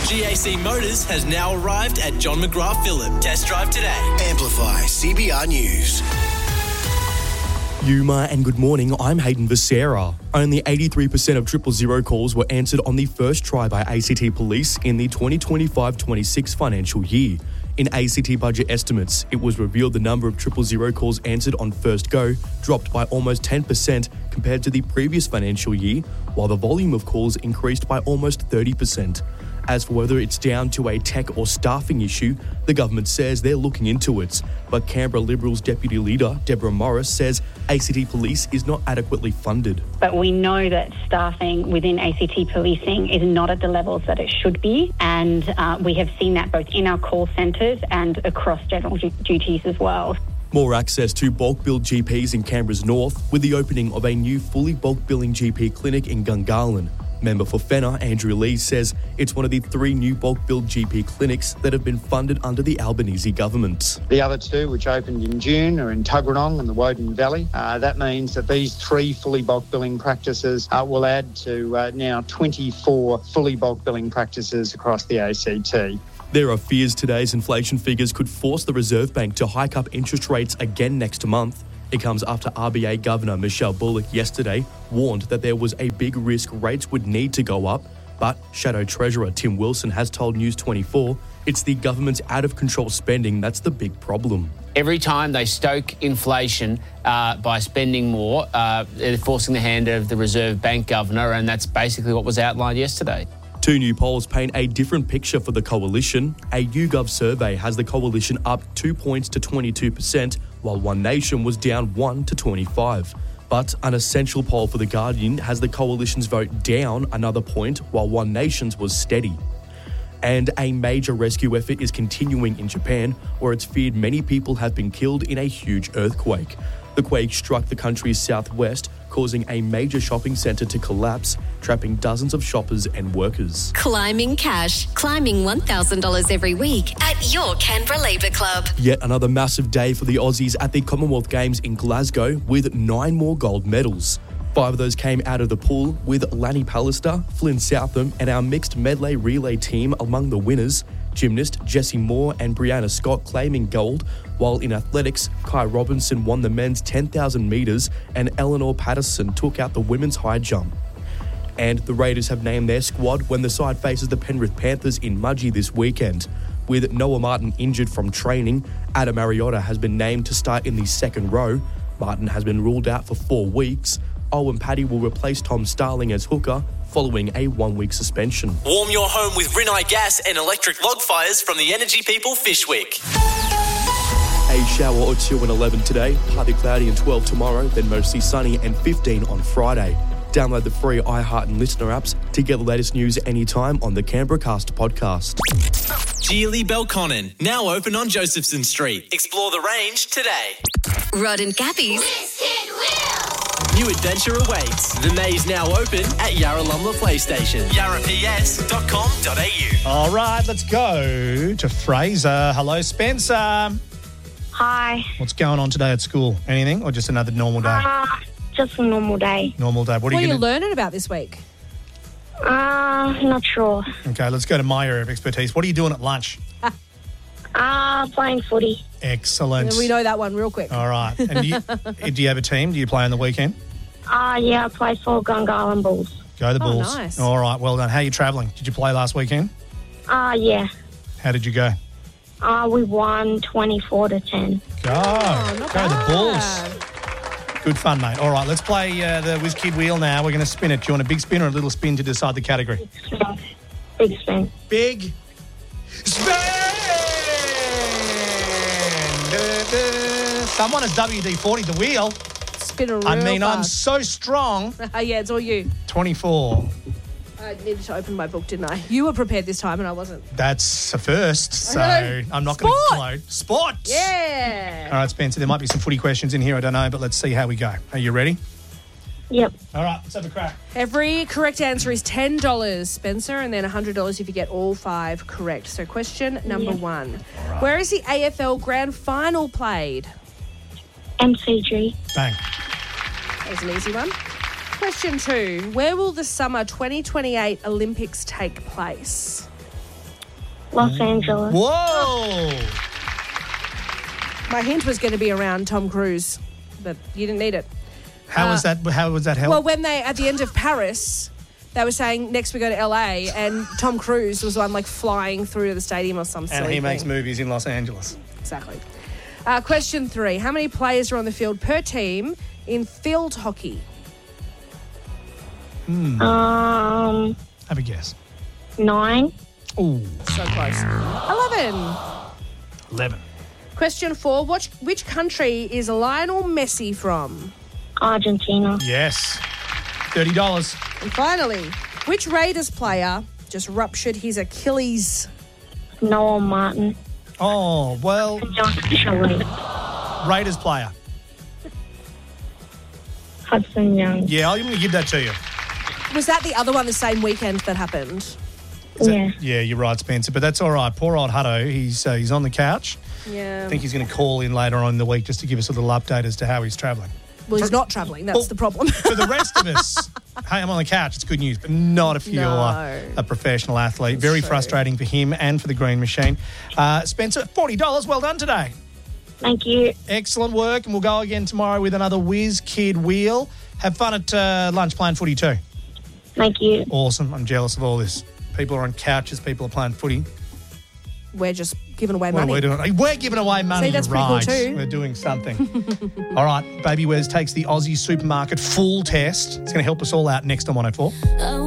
GAC Motors has now arrived at John McGrath Phillip. Test drive today. Amplify CBR News. Yuma and good morning, I'm Hayden Becerra. Only 83% of 000 calls were answered on the first try by ACT Police in the 2025-26 financial year. In ACT budget estimates, it was revealed the number of 000 calls answered on first go dropped by almost 10% compared to the previous financial year, while the volume of calls increased by almost 30%. As for whether it's down to a tech or staffing issue, the government says they're looking into it. But Canberra Liberals Deputy Leader Deborah Morris says ACT Police is not adequately funded. But we know that staffing within ACT Policing is not at the levels that it should be, and we have seen that both in our call centres and across general duties as well. More access to bulk billed GPs in Canberra's north with the opening of a new fully bulk billing GP clinic in Gungahlin. Member for Fenner, Andrew Lee, says it's one of the 3 new bulk billed GP clinics that have been funded under the Albanese government. The other 2, which opened in June, are in Tuggeranong and the Woden Valley. That means that these 3 fully bulk billing practices will add to now 24 fully bulk billing practices across the ACT. There are fears today's inflation figures could force the Reserve Bank to hike up interest rates again next month. It comes after RBA Governor Michelle Bullock yesterday warned that there was a big risk rates would need to go up, but Shadow Treasurer Tim Wilson has told News 24 it's the government's out-of-control spending that's the big problem. Every time they stoke inflation by spending more, they're forcing the hand of the Reserve Bank Governor, and that's basically what was outlined yesterday. 2 new polls paint a different picture for the coalition. A YouGov survey has the coalition up 2 points to 22%, while One Nation was down 1 to 25. But an essential poll for The Guardian has the coalition's vote down another point, while One Nation's was steady. And a major rescue effort is continuing in Japan, where it's feared many people have been killed in a huge earthquake. The quake struck the country's southwest, causing a major shopping centre to collapse, trapping dozens of shoppers and workers. Climbing cash. Climbing $1,000 every week at your Canberra Labour Club. Yet another massive day for the Aussies at the Commonwealth Games in Glasgow with 9 more gold medals. 5 of those came out of the pool, with Lanny Pallister, Flynn Southam and our mixed medley relay team among the winners. Gymnast Jessie Moore and Brianna Scott claiming gold, while in athletics, Kai Robinson won the men's 10,000 metres and Eleanor Patterson took out the women's high jump. And the Raiders have named their squad when the side faces the Penrith Panthers in Mudgee this weekend. With Noah Martin injured from training, Adam Mariota has been named to start in the second row. Martin has been ruled out for 4 weeks. Owen Paddy will replace Tom Starling as hooker following a 1-week suspension. Warm your home with Rinnai Gas and electric log fires from the Energy People Fishwick. A shower or 2 and 11 today, partly cloudy and 12 tomorrow, then mostly sunny and 15 on Friday. Download the free iHeart and Listener apps to get the latest news anytime on the Canberra Cast podcast. Geely Belconnen, now open on Josephson Street. Explore the range today. Rod and Gabby's New adventure awaits. The maze now open at Yarralumla PlayStation. yarraps.com.au. All right, let's go to Fraser. Hello, Spencer. Hi. What's going on today at school? Anything or just another normal day? Just a normal day. Normal day. What are you learning about this week? Not sure. Okay, let's go to my area of expertise. What are you doing at lunch? Playing footy. Excellent. Yeah, we know that one real quick. All right. And do you have a team? Do you play on the weekend? Yeah, I play for Gungahlin Bulls. Go the Bulls. Nice. All right, well done. How are you travelling? Did you play last weekend? Yeah. How did you go? We won 24-10. Go. Go the Bulls. Good fun, mate. All right, let's play the Whiz Kid Wheel now. We're going to spin it. Do you want a big spin or a little spin to decide the category? Big spin. Big spin! Someone has WD-40 the wheel. Spin real I'm fast. so strong. Yeah, it's all you. 24. I needed to open my book, didn't I? You were prepared this time and I wasn't. That's a first, so I'm not going to gloat. Sport! Yeah! All right, Spencer, there might be some footy questions in here, I don't know, but let's see how we go. Are you ready? Yep. All right, let's have a crack. Every correct answer is $10, Spencer, and then $100 if you get all 5 correct. So question number 1. Right. Where is the AFL Grand Final played? MCG. Bang. That was an easy one. Question 2. Where will the summer 2028 Olympics take place? Los Angeles. Whoa! My hint was going to be around Tom Cruise, but you didn't need it. How was that help? Well, when they, at the end of Paris, they were saying next we go to LA, and Tom Cruise was the one like flying through to the stadium or something. And he makes movies in Los Angeles. Exactly. Question 3. How many players are on the field per team in field hockey? Have a guess. 9. Ooh. So close. 11. Question 4. Which country is Lionel Messi from? Argentina. Yes. $30. And finally, which Raiders player just ruptured his Achilles? Noel Martin. Oh, well, Shelley. Raiders player. Hudson Young. Yeah, I'm going to give that to you. Was that the other one the same weekend that happened? Yeah. Yeah, you're right, Spencer, but that's all right. Poor old Hutto, he's on the couch. Yeah. I think he's going to call in later on in the week just to give us a little update as to how he's travelling. Well, he's not travelling. That's the problem. For the rest of us, hey, I'm on the couch. It's good news, but not if you're a professional athlete. Very frustrating for him and for the Green Machine. Spencer, $40. Well done today. Thank you. Excellent work, and we'll go again tomorrow with another Whiz Kid Wheel. Have fun at lunch playing footy too. Thank you. Awesome. I'm jealous of all this. People are on couches. People are playing footy. We're just giving away Well, money. we're giving away money. See, that's you're pretty cool right. too. We're doing something. All right, Baby Wes takes the Aussie Supermarket full test. It's going to help us all out next on 104.